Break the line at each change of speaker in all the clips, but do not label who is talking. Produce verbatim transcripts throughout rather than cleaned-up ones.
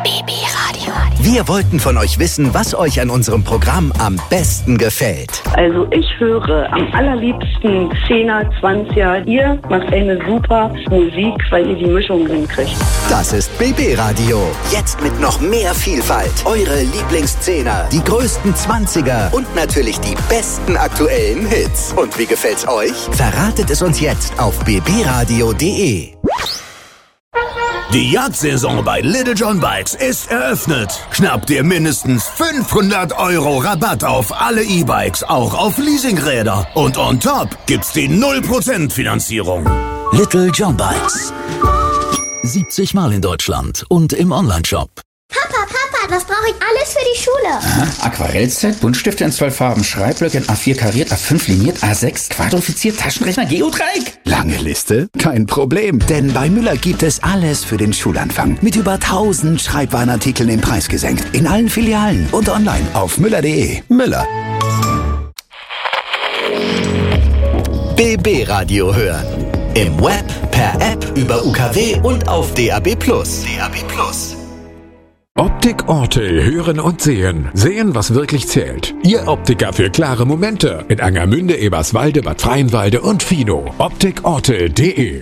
B B Radio.
Wir wollten von euch wissen, was euch an unserem Programm am besten gefällt.
Also ich höre am allerliebsten zehner, zwanziger. Ihr macht eine super Musik, weil ihr die Mischung hinkriegt.
Das ist B B Radio. Jetzt mit noch mehr Vielfalt. Eure Lieblingszehner, die größten Zwanziger und natürlich die besten aktuellen Hits. Und wie gefällt's euch? Verratet es uns jetzt auf b b radio punkt d e.
Die Jagdsaison bei Little John Bikes ist eröffnet. Schnapp dir mindestens fünfhundert Euro Rabatt auf alle E-Bikes, auch auf Leasingräder. Und on top gibt's die null Prozent Finanzierung.
Little John Bikes. siebzig Mal in Deutschland und im Onlineshop.
Papa, Papa, was brauche ich alles für die Schule?
Aha, Aquarellset, Buntstifte in zwölf Farben, Schreibblöcke in A vier kariert, A fünf liniert, A sechs quadrifiziert, Taschenrechner, Geodreieck.
Lange Liste? Kein Problem, denn bei Müller gibt es alles für den Schulanfang. Mit über tausend Schreibwarenartikeln im Preis gesenkt. In allen Filialen und online auf müller punkt de. Müller.
B B Radio hören. Im Web, per App, über U K W und auf D A B plus. D A B plus.
Optik Ortel hören und sehen. Sehen, was wirklich zählt. Ihr Optiker für klare Momente. In Angermünde, Eberswalde, Bad Freienwalde und Fino. optik ortel punkt de.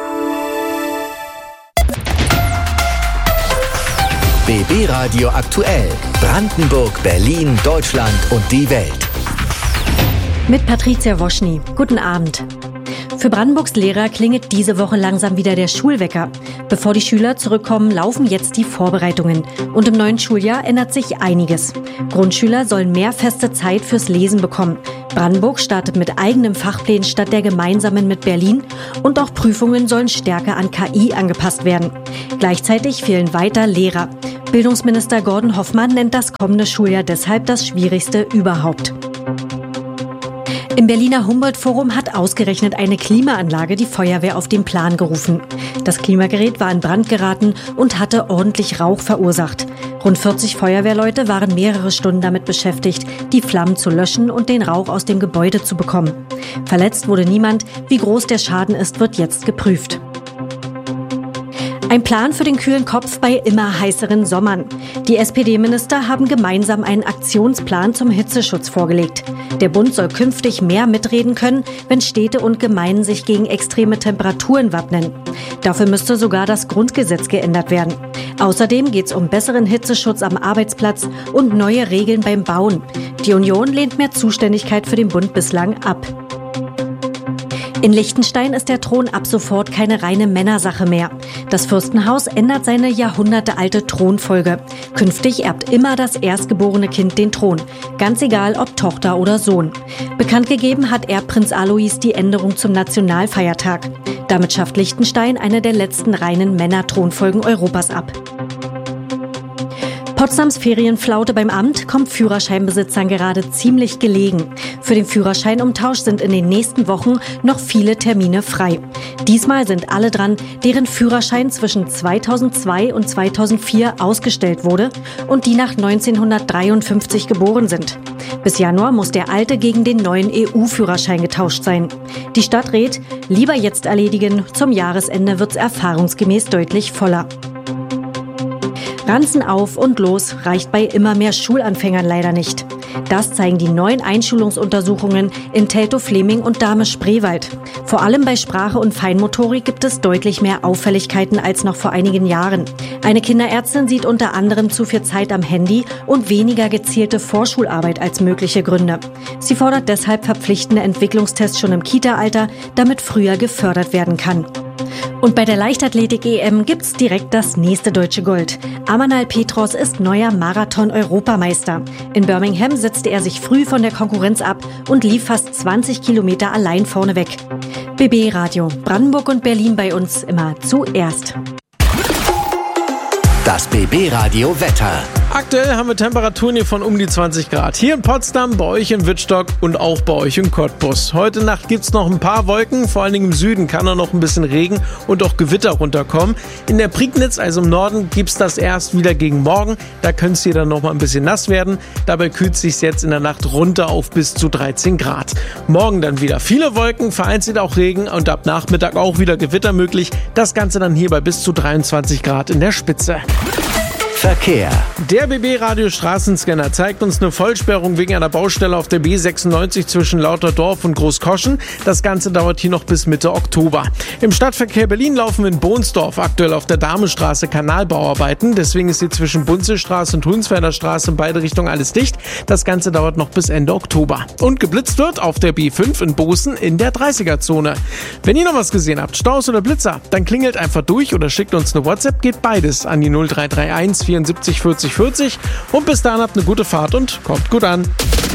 B B Radio aktuell. Brandenburg, Berlin, Deutschland und die Welt.
Mit Patricia Woschny. Guten Abend. Für Brandenburgs Lehrer klingelt diese Woche langsam wieder der Schulwecker. Bevor die Schüler zurückkommen, laufen jetzt die Vorbereitungen. Und im neuen Schuljahr ändert sich einiges. Grundschüler sollen mehr feste Zeit fürs Lesen bekommen. Brandenburg startet mit eigenem Fachplan statt der gemeinsamen mit Berlin. Und auch Prüfungen sollen stärker an K I angepasst werden. Gleichzeitig fehlen weiter Lehrer. Bildungsminister Gordon Hoffmann nennt das kommende Schuljahr deshalb das schwierigste überhaupt. Im Berliner Humboldt-Forum hat ausgerechnet eine Klimaanlage die Feuerwehr auf den Plan gerufen. Das Klimagerät war in Brand geraten und hatte ordentlich Rauch verursacht. Rund vierzig Feuerwehrleute waren mehrere Stunden damit beschäftigt, die Flammen zu löschen und den Rauch aus dem Gebäude zu bekommen. Verletzt wurde niemand. Wie groß der Schaden ist, wird jetzt geprüft. Ein Plan für den kühlen Kopf bei immer heißeren Sommern. Die S P D-Minister haben gemeinsam einen Aktionsplan zum Hitzeschutz vorgelegt. Der Bund soll künftig mehr mitreden können, wenn Städte und Gemeinden sich gegen extreme Temperaturen wappnen. Dafür müsste sogar das Grundgesetz geändert werden. Außerdem geht es um besseren Hitzeschutz am Arbeitsplatz und neue Regeln beim Bauen. Die Union lehnt mehr Zuständigkeit für den Bund bislang ab. In Liechtenstein ist der Thron ab sofort keine reine Männersache mehr. Das Fürstenhaus ändert seine jahrhundertealte Thronfolge. Künftig erbt immer das erstgeborene Kind den Thron, ganz egal ob Tochter oder Sohn. Bekannt gegeben hat Erbprinz Alois die Änderung zum Nationalfeiertag. Damit schafft Liechtenstein eine der letzten reinen Männerthronfolgen Europas ab. Potsdams Ferienflaute beim Amt kommt Führerscheinbesitzern gerade ziemlich gelegen. Für den Führerscheinumtausch sind in den nächsten Wochen noch viele Termine frei. Diesmal sind alle dran, deren Führerschein zwischen zweitausendzwei und zweitausendvier ausgestellt wurde und die nach neunzehnhundertdreiundfünfzig geboren sind. Bis Januar muss der alte gegen den neuen E U-Führerschein getauscht sein. Die Stadt rät, lieber jetzt erledigen, zum Jahresende wird's erfahrungsgemäß deutlich voller. Ranzen auf und los reicht bei immer mehr Schulanfängern leider nicht. Das zeigen die neuen Einschulungsuntersuchungen in Teltow-Fleming und Dahme-Spreewald. Vor allem bei Sprache und Feinmotorik gibt es deutlich mehr Auffälligkeiten als noch vor einigen Jahren. Eine Kinderärztin sieht unter anderem zu viel Zeit am Handy und weniger gezielte Vorschularbeit als mögliche Gründe. Sie fordert deshalb verpflichtende Entwicklungstests schon im Kita-Alter, damit früher gefördert werden kann. Und bei der Leichtathletik-E M gibt's direkt das nächste deutsche Gold. Amanal Petros ist neuer Marathon-Europameister. In Birmingham setzte er sich früh von der Konkurrenz ab und lief fast zwanzig Kilometer allein vorneweg. B B Radio, Brandenburg und Berlin bei uns immer zuerst.
Das B B Radio Wetter.
Aktuell haben wir Temperaturen hier von um die zwanzig Grad. Hier in Potsdam, bei euch in Wittstock und auch bei euch in Cottbus. Heute Nacht gibt's noch ein paar Wolken, vor allen Dingen im Süden kann auch noch ein bisschen Regen und auch Gewitter runterkommen. In der Prignitz, also im Norden, gibt's das erst wieder gegen morgen. Da könnte es hier dann noch mal ein bisschen nass werden. Dabei kühlt es sich jetzt in der Nacht runter auf bis zu dreizehn Grad. Morgen dann wieder viele Wolken, vereinzelt auch Regen und ab Nachmittag auch wieder Gewitter möglich. Das Ganze dann hier bei bis zu dreiundzwanzig Grad in der Spitze.
Verkehr.
Der B B-Radio-Straßenscanner zeigt uns eine Vollsperrung wegen einer Baustelle auf der B sechsundneunzig zwischen Lauterdorf und Großkoschen. Das Ganze dauert hier noch bis Mitte Oktober. Im Stadtverkehr Berlin laufen wir in Bohnsdorf aktuell auf der Dahmestraße Kanalbauarbeiten. Deswegen ist hier zwischen Bunzestraße und Hunsfelder Straße in beide Richtungen alles dicht. Das Ganze dauert noch bis Ende Oktober. Und geblitzt wird auf der B fünf in Bozen in der dreißiger-Zone. Wenn ihr noch was gesehen habt, Staus oder Blitzer, dann klingelt einfach durch oder schickt uns eine WhatsApp. Geht beides an die null drei drei eins vierundsiebzig vierzig vierzig. Und bis dahin habt eine gute Fahrt und kommt gut an.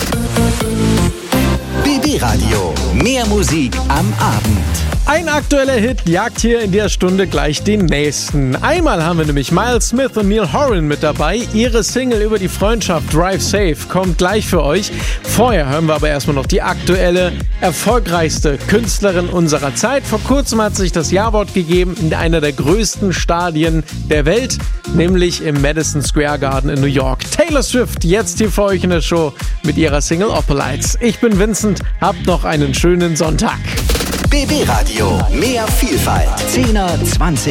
B B-Radio. Mehr Musik am Abend.
Ein aktueller Hit jagt hier in der Stunde gleich den nächsten. Einmal haben wir nämlich Miles Smith und Neil Horan mit dabei. Ihre Single über die Freundschaft Drive Safe kommt gleich für euch. Vorher hören wir aber erstmal noch die aktuelle, erfolgreichste Künstlerin unserer Zeit. Vor kurzem hat sich das Ja-Wort gegeben in einer der größten Stadien der Welt, nämlich im Madison Square Garden in New York. Taylor Swift jetzt hier für euch in der Show mit ihrer Single Opposites. Ich bin Vincent, habt noch einen schönen Sonntag.
B B-Radio. Mehr Vielfalt. zehner, zwanziger